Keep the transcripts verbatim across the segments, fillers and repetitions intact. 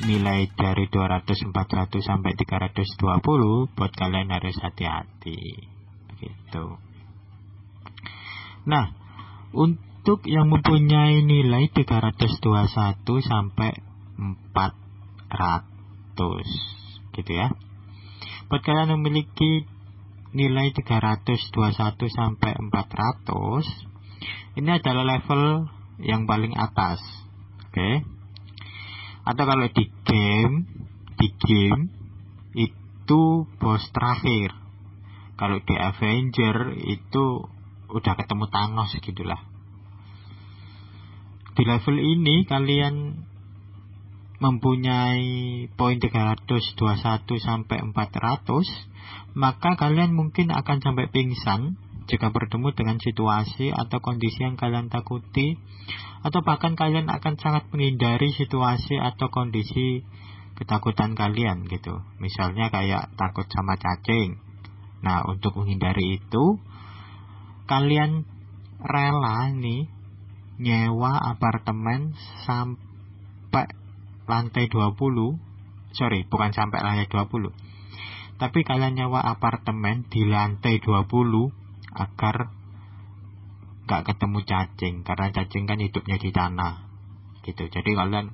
nilai dari dua ratus, empat ratus sampai tiga ratus dua puluh, buat kalian harus hati-hati. Begitu. Nah, untuk yang mempunyai nilai tiga ratus dua puluh satu sampai empat ratus, gitu ya. Buat kalian yang memiliki nilai tiga ratus dua puluh satu sampai empat ratus, ini adalah level yang paling atas. Oke. Okay? Atau kalau di game, di game itu bos terakhir. Kalau di Avenger itu udah ketemu Thanos gitulah. Di level ini kalian mempunyai poin tiga ratus dua puluh satu sampai empat ratus, maka kalian mungkin akan sampai pingsan jika bertemu dengan situasi atau kondisi yang kalian takuti, atau bahkan kalian akan sangat menghindari situasi atau kondisi ketakutan kalian gitu. Misalnya kayak takut sama cacing. Nah, untuk menghindari itu, kalian rela nih nyewa apartemen sampai lantai dua puluh. Sorry, bukan sampai lantai dua puluh. Tapi kalian nyewa apartemen di lantai dua puluh agar gak ketemu cacing, karena cacing kan hidupnya di tanah gitu. Jadi kalian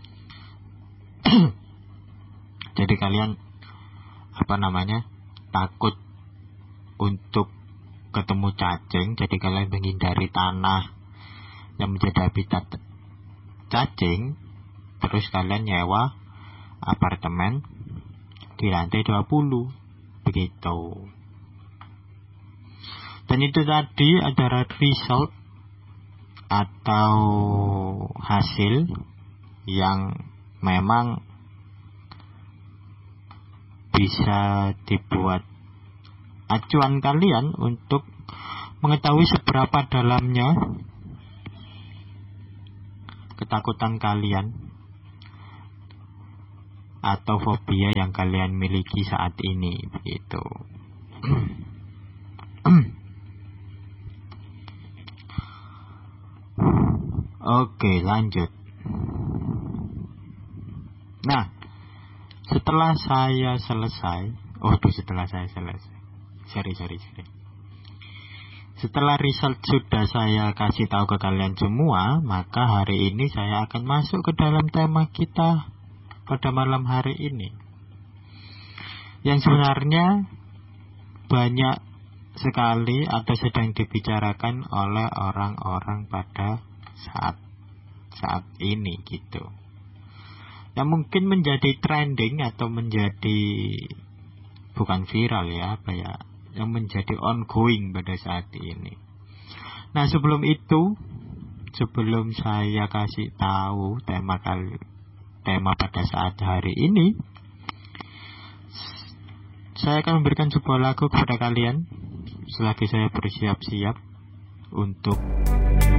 jadi kalian apa namanya takut untuk ketemu cacing, jadi kalian menghindari tanah yang menjadi habitat cacing, terus kalian nyewa apartemen di lantai dua puluh begitu. Dan itu tadi adalah result atau hasil yang memang bisa dibuat acuan kalian untuk mengetahui seberapa dalamnya ketakutan kalian atau fobia yang kalian miliki saat ini begitu. Oke, lanjut. Nah, setelah saya selesai, oh tuh setelah saya selesai, sorry sorry sorry. Setelah result sudah saya kasih tahu ke kalian semua, maka hari ini saya akan masuk ke dalam tema kita pada malam hari ini, yang sebenarnya banyak sekali atau sedang dibicarakan oleh orang-orang pada saat saat ini gitu, yang mungkin menjadi trending atau menjadi bukan viral ya apa ya, yang menjadi ongoing pada saat ini. Nah, sebelum itu, sebelum saya kasih tahu tema kali tema pada saat hari ini, saya akan memberikan sebuah lagu kepada kalian selagi saya bersiap-siap untuk